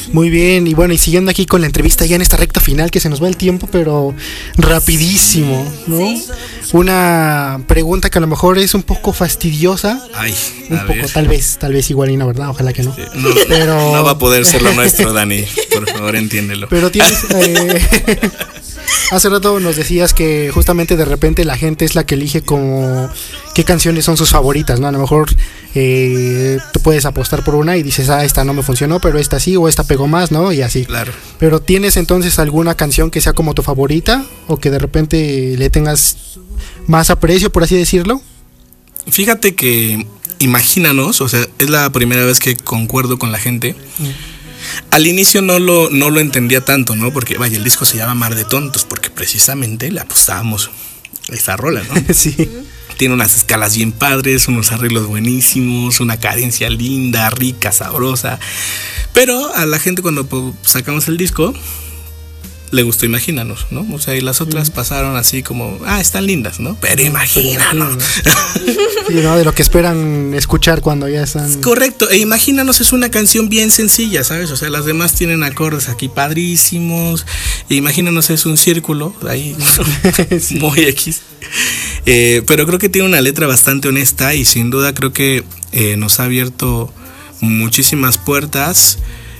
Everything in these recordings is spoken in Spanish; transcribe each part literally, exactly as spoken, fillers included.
Muy bien, y bueno, y siguiendo aquí con la entrevista ya en esta recta final, que se nos va el tiempo, pero rapidísimo, ¿no? ¿Sí? Una pregunta que a lo mejor es un poco fastidiosa. Ay, un poco, ver. tal vez, tal vez igual y no, ¿verdad? Ojalá que no. Sí, no, pero... no va a poder ser lo nuestro, Dani. Por favor, entiéndelo. Pero tienes... Eh... Hace rato nos decías que justamente de repente la gente es la que elige como qué canciones son sus favoritas, ¿no? A lo mejor eh, tú puedes apostar por una y dices, ah, esta no me funcionó, pero esta sí, o esta pegó más, ¿no? Y así. Claro. Pero ¿tienes entonces alguna canción que sea como tu favorita o que de repente le tengas más aprecio, por así decirlo? Fíjate que Imagínanos, o sea, es la primera vez que concuerdo con la gente. Mm. Al inicio no lo, no lo entendía tanto, ¿no? Porque, vaya, el disco se llama Mar de Tontos, porque precisamente le apostábamos a esa rola, ¿no? Sí. Tiene unas escalas bien padres, unos arreglos buenísimos, una cadencia linda, rica, sabrosa. Pero a la gente cuando pues, sacamos el disco, le gustó Imagínanos, ¿no? O sea, y las otras pasaron así como, ah, están lindas, ¿no? Pero Imagínanos. Sí, ¿no? De lo que esperan escuchar cuando ya están... Correcto, e Imagínanos es una canción bien sencilla, ¿sabes? O sea, las demás tienen acordes aquí padrísimos. E Imagínanos es un círculo, ahí, sí. Muy X. Eh, pero creo que tiene una letra bastante honesta y sin duda creo que eh, nos ha abierto muchísimas puertas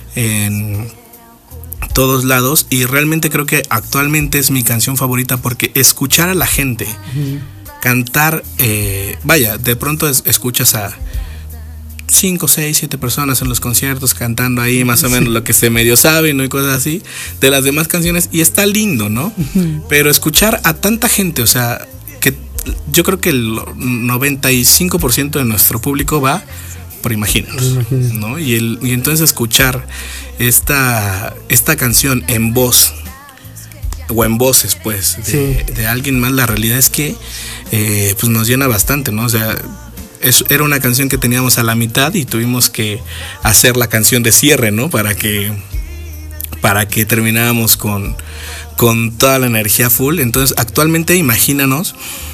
en todos lados, y realmente creo que actualmente es mi canción favorita porque escuchar a la gente uh-huh. cantar, eh, vaya, de pronto es, escuchas a cinco, seis, siete personas en los conciertos cantando ahí más o menos sí. lo que se medio sabe, ¿no? Y cosas así de las demás canciones, y está lindo, ¿no? Uh-huh. Pero escuchar a tanta gente, o sea, que yo creo que el noventa y cinco por ciento de nuestro público va por Imagínanos, ¿no? Y, el, y entonces escuchar esta, esta canción en voz, o en voces, pues, de, sí. de alguien más, la realidad es que eh, pues nos llena bastante, ¿no? O sea, es, era una canción que teníamos a la mitad y tuvimos que hacer la canción de cierre, ¿no? Para que, para que termináramos con, con toda la energía full. Entonces, actualmente Imagínanos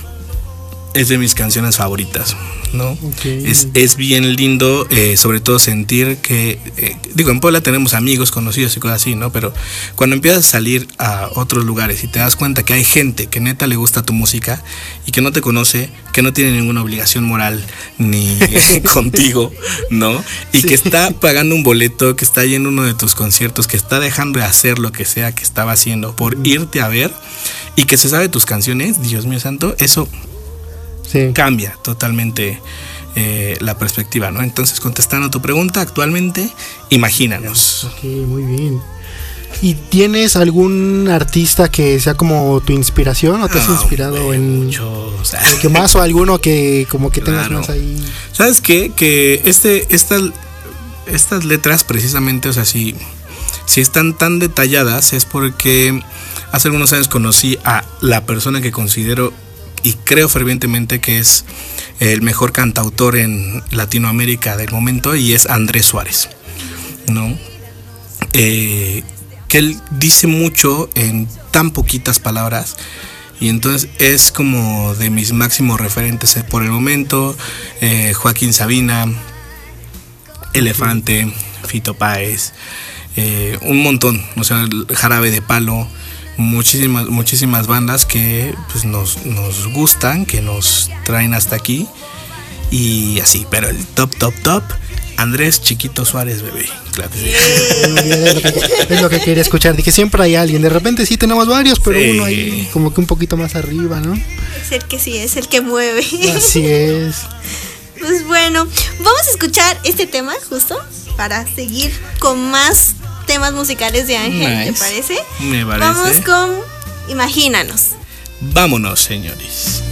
es de mis canciones favoritas, ¿no? Okay. Es, es bien lindo, eh, sobre todo sentir que, eh, digo, en Puebla tenemos amigos, conocidos y cosas así, ¿no? Pero cuando empiezas a salir a otros lugares y te das cuenta que hay gente que neta le gusta tu música y que no te conoce, que no tiene ninguna obligación moral ni contigo, ¿no? Y sí. que está pagando un boleto, que está yendo a uno de tus conciertos, que está dejando de hacer lo que sea que estaba haciendo por irte a ver y que se sabe tus canciones, Dios mío santo, eso... Sí. Cambia totalmente eh, la perspectiva, ¿no? Entonces, contestando a tu pregunta, actualmente, Imagínanos. Ok, muy bien. ¿Y tienes algún artista que sea como tu inspiración o te has no, inspirado hombre, en mucho, o sea, que más o alguno que como que claro. tengas más ahí? ¿Sabes qué? Que este, estas, estas letras precisamente, o sea, si, si están tan detalladas es porque hace algunos años conocí a la persona que considero y creo fervientemente que es el mejor cantautor en Latinoamérica del momento, y es Andrés Suárez, ¿no? Eh, que él dice mucho en tan poquitas palabras, y entonces es como de mis máximos referentes por el momento. eh, Joaquín Sabina, Elefante, Fito Páez, eh, un montón, o sea, Jarabe de Palo, muchísimas muchísimas bandas que pues nos, nos gustan, que nos traen hasta aquí y así, pero el top top top Andrés Chiquito Suárez, bebé. Claro que sí. Es lo que, es lo que quería escuchar. Dije, siempre hay alguien. De repente sí tenemos varios, pero sí. uno ahí como que un poquito más arriba, ¿no? Es el que sí, es el que mueve. Así es. Pues bueno, vamos a escuchar este tema justo para seguir con más temas musicales de Ángel, nice. ¿Te parece? Me parece. Vamos con Imagínanos. Vámonos, señores.